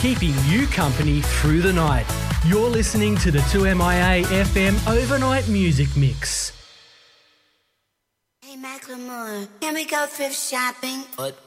keeping you company through the night. You're listening to the 2MIA FM Overnight Music Mix. Hey Macklemore, can we go thrift shopping? What?